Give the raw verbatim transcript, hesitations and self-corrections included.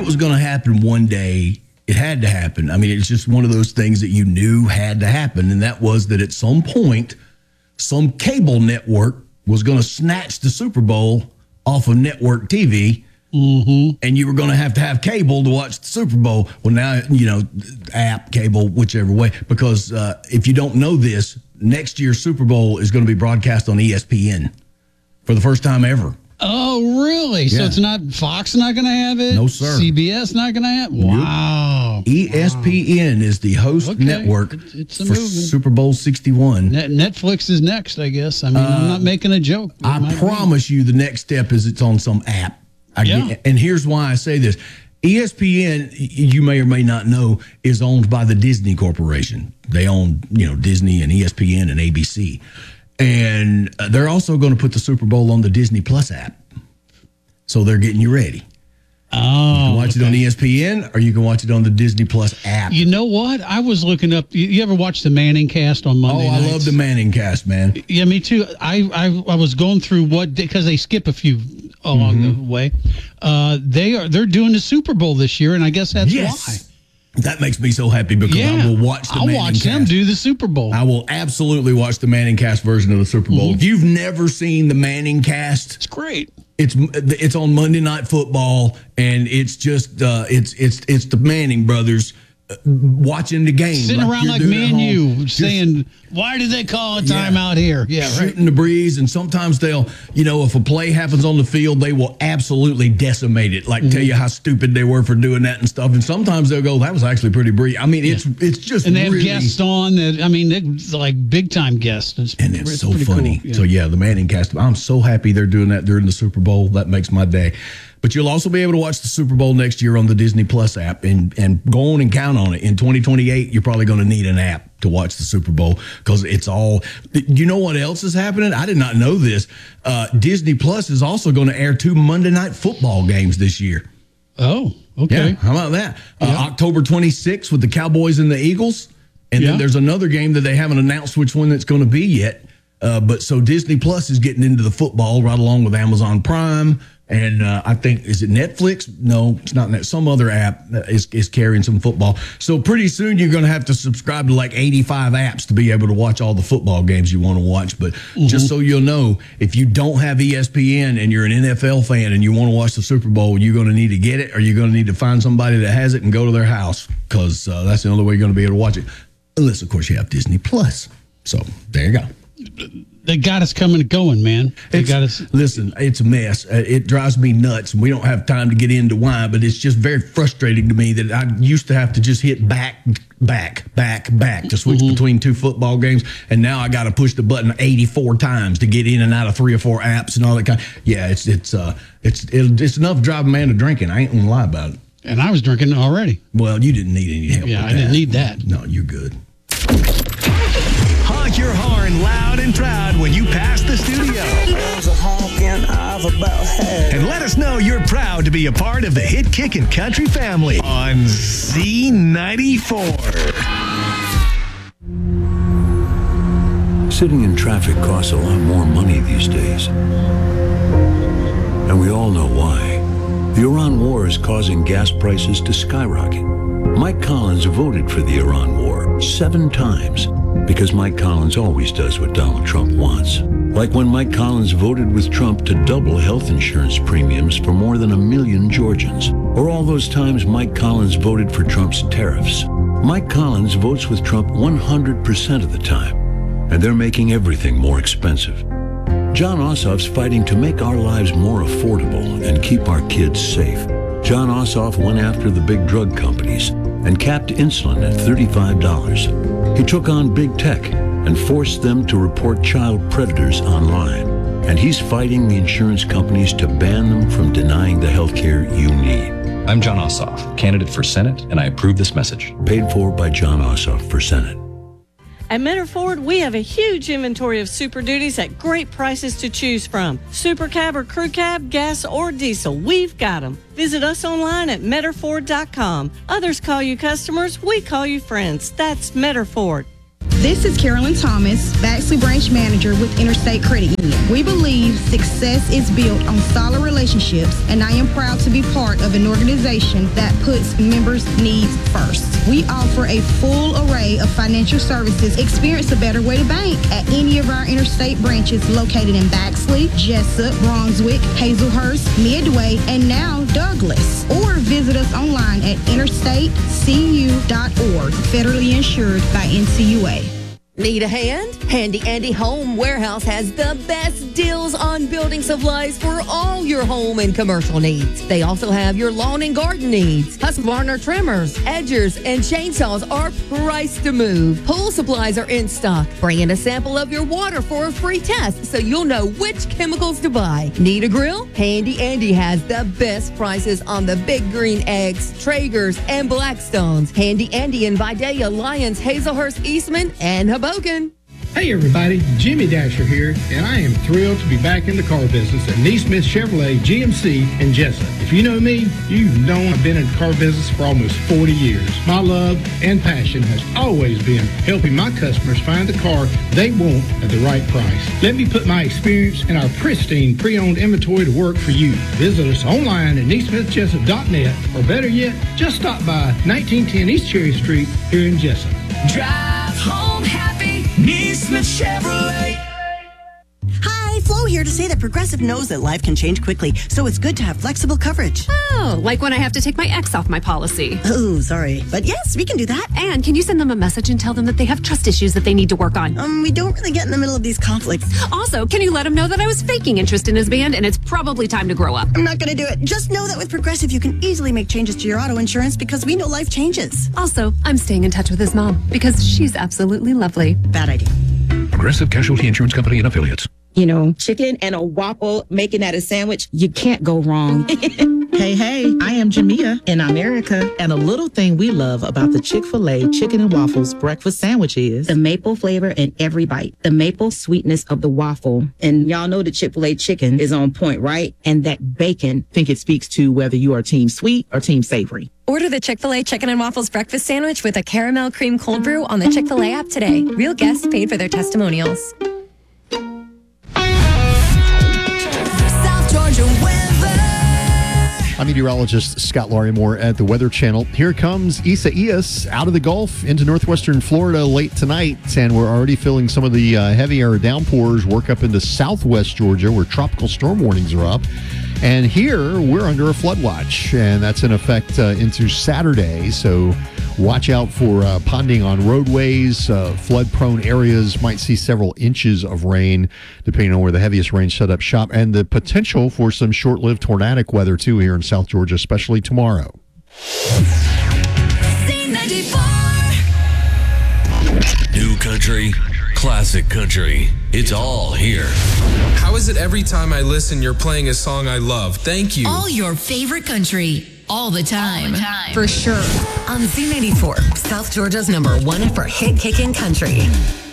was going to happen one day. It had to happen. I mean, it's just one of those things that you knew had to happen. And that was that at some point, some cable network was going to snatch the Super Bowl off of network T V. Mm-hmm. And you were going to have to have cable to watch the Super Bowl. Well, now, you know, app, cable, whichever way. Because uh, if you don't know this, next year's Super Bowl is going to be broadcast on E S P N for the first time ever. Oh, really? Yeah. So it's not Fox not going to have it? No, sir. C B S not going to have it? Wow. E S P N wow. is the host okay. network it's, it's for movement. Super Bowl sixty-one. Net- Netflix is next, I guess. I mean, uh, I'm not making a joke. I promise be. you the next step is it's on some app. I yeah. get, and here's why I say this. E S P N, you may or may not know, is owned by the Disney Corporation. They own, you know, Disney and E S P N and A B C. And they're also going to put the Super Bowl on the Disney Plus app. So they're getting you ready. Oh, you can watch okay. it on E S P N or you can watch it on the Disney Plus app. You know what? I was looking up. You, you ever watch the Manning Cast on Monday Oh, I nights? love the Manning Cast, man. Yeah, me too. I I, I was going through what, because they skip a few along mm-hmm. the way. Uh, they are they're doing the Super Bowl this year, and I guess that's yes. why. That makes me so happy because yeah, I will watch the I'll Manning watch Cast. them do the Super Bowl. I will absolutely watch the Manning Cast version of the Super Bowl. Mm-hmm. If you've never seen the Manning Cast, it's great. It's it's on Monday Night Football, and it's just uh, it's it's it's the Manning brothers watching the game, sitting like around like me and you, saying, "Why did they call a timeout yeah, here?" Yeah, shooting right. the breeze. And sometimes they'll, you know, if a play happens on the field, they will absolutely decimate it, like mm-hmm. tell you how stupid they were for doing that and stuff. And sometimes they'll go, "That was actually pretty brilliant." I mean, yeah. it's it's just and they have really, guests on that. I mean, they're like big time guests, it's, and it's, it's so funny. Cool. Yeah. So yeah, the Manning Cast. I'm so happy they're doing that during the Super Bowl. That makes my day. But you'll also be able to watch the Super Bowl next year on the Disney Plus app, and, and go on and count on it. In twenty twenty-eight, you're probably going to need an app to watch the Super Bowl because it's all. You know what else is happening? I did not know this. Uh, Disney Plus is also going to air two Monday Night Football games this year. Oh, okay. Yeah, how about that? Uh, yeah. October twenty-sixth with the Cowboys and the Eagles, and yeah. then there's another game that they haven't announced which one that's going to be yet. Uh, but so Disney Plus is getting into the football right along with Amazon Prime. And uh, I think, is it Netflix? No, it's not. Some other app is, is carrying some football. So pretty soon you're going to have to subscribe to like eighty-five apps to be able to watch all the football games you want to watch. But mm-hmm. just so you'll know, if you don't have E S P N and you're an N F L fan and you want to watch the Super Bowl, you're going to need to get it, or you're going to need to find somebody that has it and go to their house, because uh, that's the only way you're going to be able to watch it. Unless, of course, you have Disney Plus. So there you go. They got us coming and going, man. They it's, got us. Listen, it's a mess. Uh, it drives me nuts. We don't have time to get into why, but it's just very frustrating to me that I used to have to just hit back, back, back, back to switch mm-hmm. between two football games, and now I got to push the button eighty-four times to get in and out of three or four apps and all that kind. Of, yeah, it's it's uh it's it, it's enough to drive a man to drinking. I ain't gonna lie about it. And I was drinking already. Well, you didn't need any help. Yeah, with I that. didn't need that. No, you're good. Honk your horn loud and proud when you pass the studio. And let us know you're proud to be a part of the Hit Kickin' Country family on Z ninety-four. Sitting in traffic costs a lot more money these days. And we all know why. The Iran war is causing gas prices to skyrocket. Mike Collins voted for the Iran war seven times because Mike Collins always does what Donald Trump wants. Like when Mike Collins voted with Trump to double health insurance premiums for more than a million Georgians. Or all those times Mike Collins voted for Trump's tariffs. Mike Collins votes with Trump one hundred percent of the time. And they're making everything more expensive. John Ossoff's fighting to make our lives more affordable and keep our kids safe. John Ossoff went after the big drug companies and capped insulin at thirty-five dollars. He took on big tech and forced them to report child predators online. And he's fighting the insurance companies to ban them from denying the health care you need. I'm John Ossoff, candidate for Senate, and I approve this message. Paid for by John Ossoff for Senate. At Mentor Ford, we have a huge inventory of Super Duties at great prices to choose from. Super Cab or Crew Cab, gas or diesel, we've got them. Visit us online at Mentor Ford dot com. Others call you customers, we call you friends. That's Mentor Ford. This is Carolyn Thomas, Baxley Branch Manager with Interstate Credit Union. We believe success is built on solid relationships, and I am proud to be part of an organization that puts members' needs first. We offer a full array of financial services. Experience a better way to bank at any of our Interstate branches located in Baxley, Jessup, Brunswick, Hazelhurst, Midway, and now Douglas. Or visit us online at interstate c u dot org, federally insured by N C U A. Need a hand? Handy Andy Home Warehouse has the best deals on building supplies for all your home and commercial needs. They also have your lawn and garden needs. Husqvarna trimmers, edgers, and chainsaws are priced to move. Pool supplies are in stock. Bring in a sample of your water for a free test so you'll know which chemicals to buy. Need a grill? Handy Andy has the best prices on the Big Green Eggs, Traegers, and Blackstones. Handy Andy in Vidalia, Lyons, Hazelhurst, Eastman, and Hoboken. Hey everybody, Jimmy Dasher here, and I am thrilled to be back in the car business at Neesmith Chevrolet G M C in Jessup. If you know me, you know I've been in the car business for almost forty years. My love and passion has always been helping my customers find the car they want at the right price. Let me put my experience and our pristine pre-owned inventory to work for you. Visit us online at neesmith jessup dot net, or better yet, just stop by nineteen ten East Cherry Street here in Jessup. Drive home happy, Neesmith Chevrolet. Hi, Flo here to say that Progressive knows that life can change quickly, so it's good to have flexible coverage. Oh, like when I have to take my ex off my policy. Oh, sorry. But yes, we can do that. And can you send them a message and tell them that they have trust issues that they need to work on? Um, we don't really get in the middle of these conflicts. Also, can you let them know that I was faking interest in his band and it's probably time to grow up? I'm not going to do it. Just know that with Progressive, you can easily make changes to your auto insurance because we know life changes. Also, I'm staying in touch with his mom because she's absolutely lovely. Bad idea. Progressive Casualty Insurance Company and Affiliates. You know, chicken and a waffle, making that a sandwich, you can't go wrong. Hey, hey, I am Jamia in America. And a little thing we love about the Chick-fil-A Chicken and Waffles breakfast sandwich is the maple flavor in every bite, the maple sweetness of the waffle. And y'all know the Chick-fil-A chicken is on point, right? And that bacon. I think it speaks to whether you are team sweet or team savory. Order the Chick-fil-A Chicken and Waffles breakfast sandwich with a caramel cream cold brew on the Chick-fil-A app today. Real guests paid for their testimonials. I'm meteorologist Scott Larimore at the Weather Channel. Here comes Isaias out of the Gulf into northwestern Florida late tonight, and we're already feeling some of the uh, heavier downpours work up into southwest Georgia where tropical storm warnings are up. And here we're under a flood watch, and that's in effect uh, into Saturday. So watch out for uh, ponding on roadways. Uh, flood-prone areas might see several inches of rain, depending on where the heaviest rain set up shop, and the potential for some short-lived tornadic weather, too, here in South Georgia, especially tomorrow. C ninety-four. New country, classic country. It's all here. How is it every time I listen, you're playing a song I love? Thank you. All your favorite country, all the time. All the time. For sure. On Z ninety-four, South Georgia's number one for hit kicking country.